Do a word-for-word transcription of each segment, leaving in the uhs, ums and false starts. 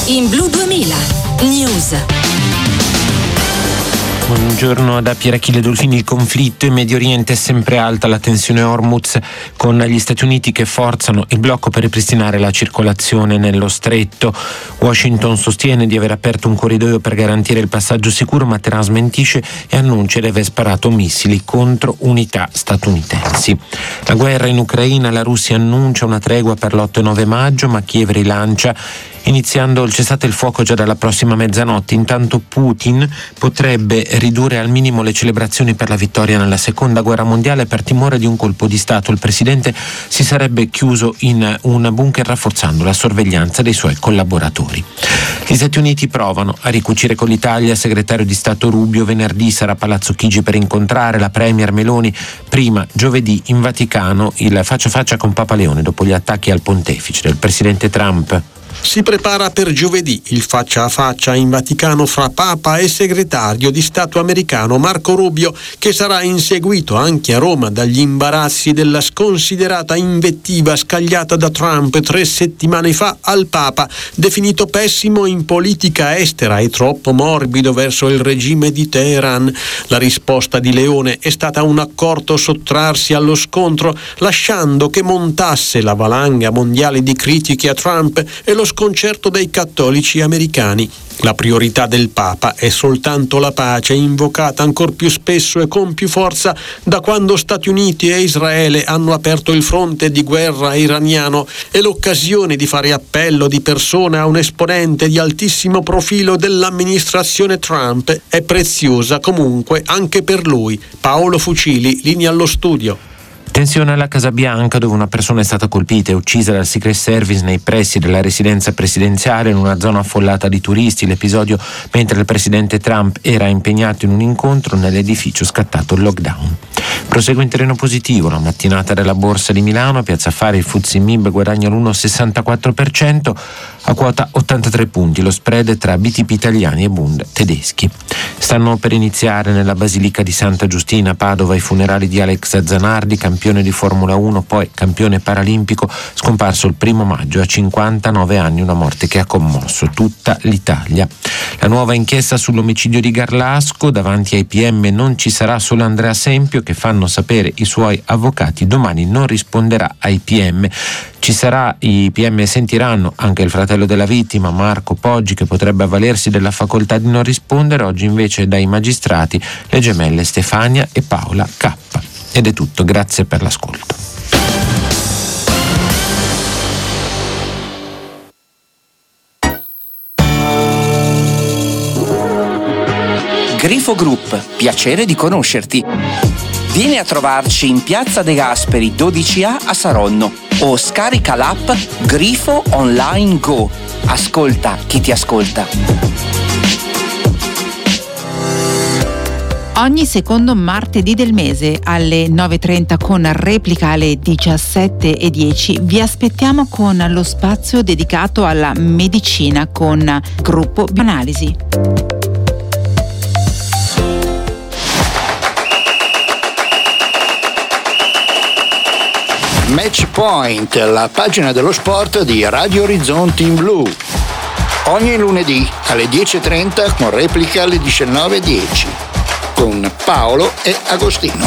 In Blu duemila News. Buongiorno da Pierachille Dolfini. Il conflitto in Medio Oriente è sempre alta, la tensione Hormuz, con gli Stati Uniti che forzano il blocco per ripristinare la circolazione nello stretto. Washington sostiene di aver aperto un corridoio per garantire il passaggio sicuro, ma Teheran smentisce e annuncia di aver sparato missili contro unità statunitensi. La guerra in Ucraina, la Russia annuncia una tregua per l'otto e nove maggio, ma Kiev rilancia iniziando il cessate il fuoco già dalla prossima mezzanotte. Intanto Putin potrebbe ridurre al minimo le celebrazioni per la vittoria nella seconda guerra mondiale per timore di un colpo di Stato. Il presidente si sarebbe chiuso in un bunker rafforzando la sorveglianza dei suoi collaboratori. Gli Stati Uniti provano a ricucire con l'Italia. Il segretario di Stato Rubio venerdì sarà a Palazzo Chigi per incontrare la premier Meloni. Prima, giovedì, in Vaticano, il faccia a faccia con Papa Leone dopo gli attacchi al pontefice del presidente Trump. Si prepara per giovedì il faccia a faccia in Vaticano fra Papa e segretario di Stato americano Marco Rubio, che sarà inseguito anche a Roma dagli imbarazzi della sconsiderata invettiva scagliata da Trump tre settimane fa al Papa, definito pessimo in politica estera e troppo morbido verso il regime di Teheran. La risposta di Leone è stata un accorto sottrarsi allo scontro, lasciando che montasse la valanga mondiale di critiche a Trump e lo sconcerto dei cattolici americani. La priorità del Papa è soltanto la pace, invocata ancor più spesso e con più forza da quando Stati Uniti e Israele hanno aperto il fronte di guerra iraniano, e l'occasione di fare appello di persona a un esponente di altissimo profilo dell'amministrazione Trump è preziosa comunque anche per lui. Paolo Fucili, linea allo studio. Tensione alla Casa Bianca, dove una persona è stata colpita e uccisa dal Secret Service nei pressi della residenza presidenziale in una zona affollata di turisti. L'episodio mentre il presidente Trump era impegnato in un incontro nell'edificio scattato il lockdown. Prosegue in terreno positivo la mattinata della Borsa di Milano. A Piazza Affari il F T S E M I B guadagna l'uno virgola sessantaquattro per cento a quota ottantatré punti. Lo spread tra B T P italiani e Bund tedeschi. Stanno per iniziare nella Basilica di Santa Giustina a Padova i funerali di Alex Zanardi, campione di Formula uno, poi campione paralimpico, scomparso il primo maggio a cinquantanove anni, una morte che ha commosso tutta l'Italia. La nuova inchiesta sull'omicidio di Garlasco, davanti ai P M non ci sarà solo Andrea Sempio, che fanno sapere i suoi avvocati domani non risponderà ai P M. Ci sarà, i P M sentiranno anche il fratello della vittima, Marco Poggi, che potrebbe avvalersi della facoltà di non rispondere. Oggi invece dai magistrati le gemelle Stefania e Paola K. Ed è tutto, grazie per l'ascolto. Grifo Group, piacere di conoscerti. Vieni a trovarci in Piazza De Gasperi dodici A a Saronno o scarica l'app Grifo Online Go. Ascolta chi ti ascolta. Ogni secondo martedì del mese alle nove e trenta con replica alle diciassette e dieci vi aspettiamo con lo spazio dedicato alla medicina con Gruppo Bioanalisi. Match Point, la pagina dello sport di Radio Orizzonti in Blu. Ogni lunedì alle dieci e trenta con replica alle diciannove e dieci con Paolo e Agostino.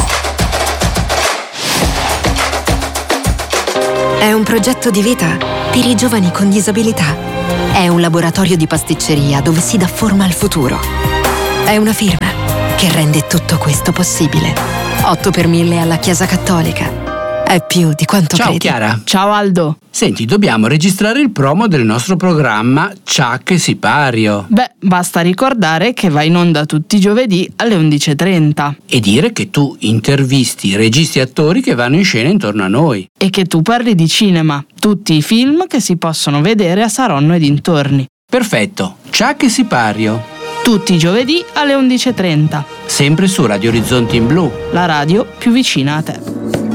È un progetto di vita per i giovani con disabilità. È un laboratorio di pasticceria dove si dà forma al futuro. È una firma che rende tutto questo possibile. otto per mille alla Chiesa Cattolica. È più di quanto Ciao credi. Chiara. Ciao Aldo. Senti, dobbiamo registrare il promo del nostro programma Chuck e Sipario. Beh, basta ricordare che va in onda tutti i giovedì alle undici e trenta. E dire che tu intervisti registi e attori che vanno in scena intorno a noi. E che tu parli di cinema, tutti i film che si possono vedere a Saronno e dintorni. Perfetto, Chuck e Sipario. Tutti i giovedì alle undici e trenta. Sempre su Radio Orizzonti in Blu. La radio più vicina a te.